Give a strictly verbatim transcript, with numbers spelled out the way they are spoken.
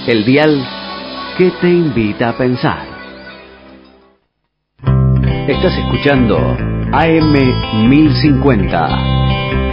El dial que te invita a pensar. Estás escuchando A M mil cincuenta,